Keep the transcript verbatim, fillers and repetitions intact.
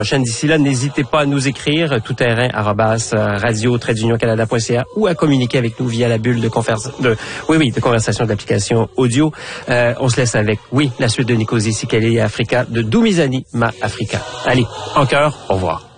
Prochaine d'ici là, n'hésitez pas à nous écrire tout terrain arobase radio trait d'union canada point c a ou à communiquer avec nous via la bulle de conversation de oui oui de conversation de l'application audio. Euh, on se laisse avec oui la suite de Nkosi Sikelel et Africa de Dumizani Ma Africa. Allez, en cœur, au revoir.